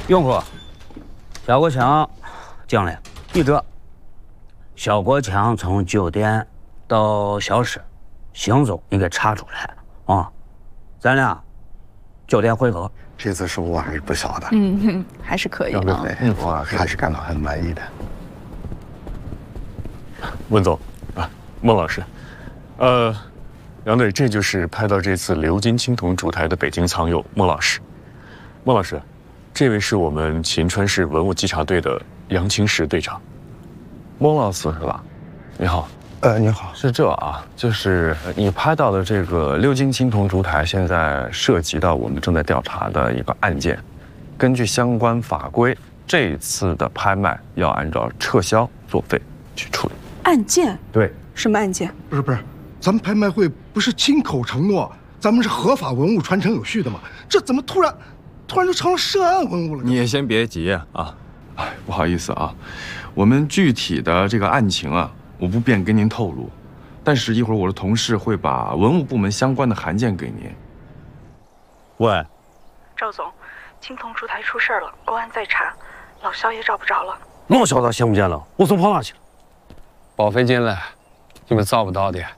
永和，小国强进来，你这。小国强从酒店到消失，行踪你给查出来啊！咱俩酒店会合。 这次失误我还是不小的。 还是可以啊。 我还是感到很满意的。 温总啊，孟老师，杨队，这就是拍到这次鎏金青铜烛台的北京藏友孟老师。孟老师，这位是我们秦川市文物稽查队的杨清石队长。 孟老师是吧？你好。 你好。 是这啊，就是你拍到的这个鎏金青铜烛台，现在涉及到我们正在调查的一个案件。根据相关法规，这次的拍卖要按照撤销作废去处理。 案件？ 对。 什么案件？ 不是，咱们拍卖会不是亲口承诺咱们是合法文物传承有序的吗？这怎么突然就成了涉案文物了？ 你也先别急啊。不好意思啊，我们具体的这个案情啊，我不便跟您透露，但是一会儿我的同事会把文物部门相关的函件给您。 喂， 赵总，青铜烛台出事了，公安在查，老肖也找不着了。 老肖咋听不见了？我送跑哪去了？ 报废进来，你们找不到的。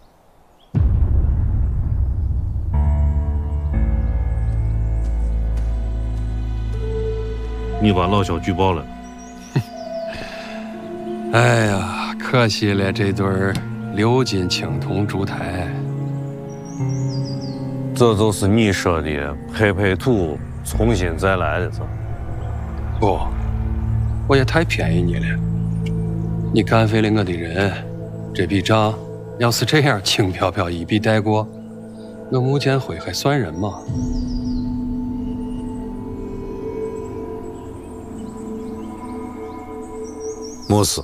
你把老肖举报了？ 哎呀，可惜了这对鎏金青铜烛台。 这就是你说的配图，重新再来的是？ 不，我也太便宜你了。你干废了我的人，这笔账要是这样轻飘飘一笔带过，我穆建辉还算人吗？ 没事，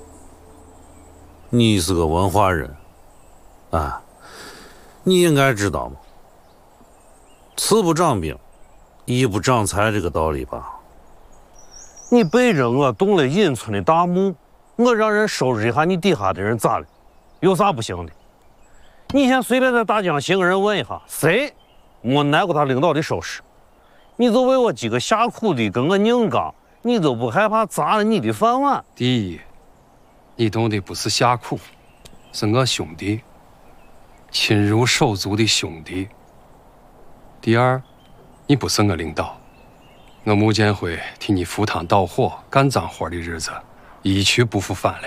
你是个文化人，啊，你应该知道嘛，慈不长兵，义不长财这个道理吧？你背着我动了引村的大墓，我让人收拾一下你底下的人咋了？有啥不行的？你先随便在大江行人问一下，谁没挨过他领导的收拾？你就为我几个下苦的跟我硬刚。你都不害怕砸了你的饭碗？ 第一，你动的不是下苦，是我兄弟，亲如手足的兄弟。第二，你不是我领导，我穆建辉替你赴汤蹈火干脏活的日子，一去不复返了。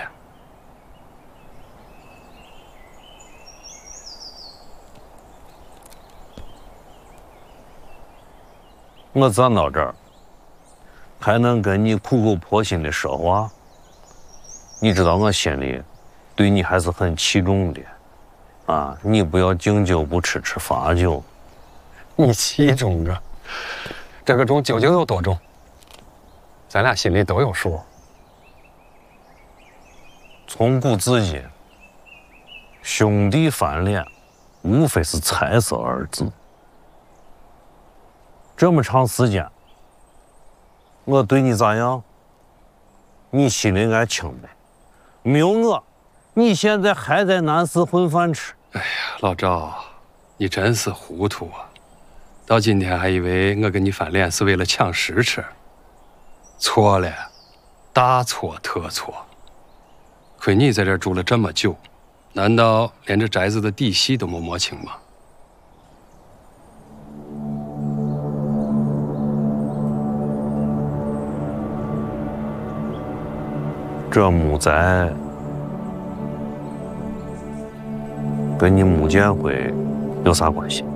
我站到这儿。还能跟你苦口婆心的说话，你知道我心里对你还是很器重的，啊！你不要敬酒不吃吃罚酒。 你器重着，这个重究竟有多重？咱俩心里都有数。 从古至今，兄弟翻脸，无非是财色二字。这么长时间。我对你咋样？你心里应该清白。没有我，你现在还在南市混饭吃。 哎呀，老赵，你真是糊涂啊！到今天还以为我跟你翻脸是为了抢食吃，错了，大错特错。亏你在这住了这么久，难道连这宅子的底细都没摸清吗？ 这墓宅跟你穆建辉有啥关系？